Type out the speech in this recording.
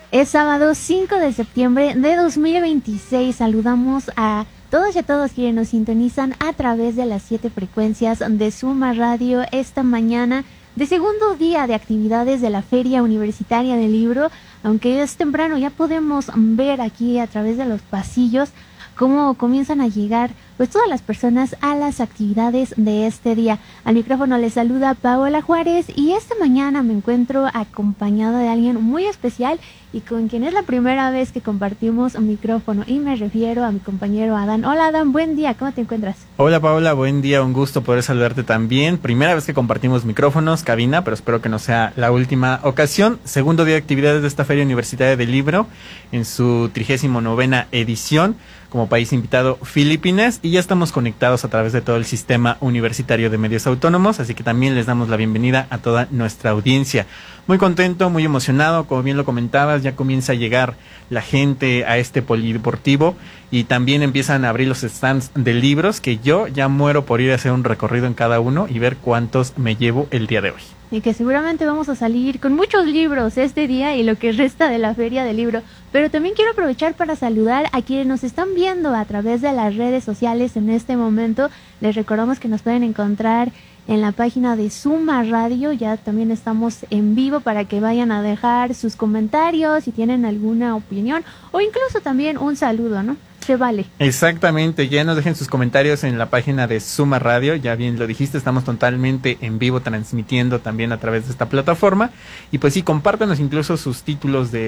Es sábado 5 de septiembre de 2026. Saludamos a todos y a todos quienes nos sintonizan a través de las 7 frecuencias de Suma Radio esta mañana de segundo día de actividades de la Feria Universitaria del Libro. Aunque es temprano, ya podemos ver aquí a través de los pasillos cómo comienzan a llegar pues todas las personas a las actividades de este día. Al micrófono les saluda Paola Juárez y esta mañana me encuentro acompañada de alguien muy especial y con quien es la primera vez que compartimos micrófono, y me refiero a mi compañero Adán. Hola Adán, buen día, ¿cómo te encuentras? Hola Paola, buen día, un gusto poder saludarte también. Primera vez que compartimos micrófonos, cabina, pero espero que no sea la última ocasión. Segundo día de actividades de esta Feria Universitaria del Libro en su 39ª edición. Como país invitado, Filipinas, y ya estamos conectados a través de todo el sistema universitario de medios autónomos, así que también les damos la bienvenida a toda nuestra audiencia. Muy contento, muy emocionado, como bien lo comentabas, ya comienza a llegar la gente a este polideportivo y también empiezan a abrir los stands de libros, que yo ya muero por ir a hacer un recorrido en cada uno y ver cuántos me llevo el día de hoy. Y que seguramente vamos a salir con muchos libros este día y lo que resta de la Feria del Libro. Pero también quiero aprovechar para saludar a quienes nos están viendo a través de las redes sociales en este momento. Les recordamos que nos pueden encontrar en la página de Suma Radio. Ya también estamos en vivo para que vayan a dejar sus comentarios si tienen alguna opinión o incluso también un saludo, ¿no? Se vale. Exactamente, ya nos dejen sus comentarios en la página de Suma Radio, ya bien lo dijiste, estamos totalmente en vivo transmitiendo también a través de esta plataforma, y pues sí, compártanos incluso sus títulos de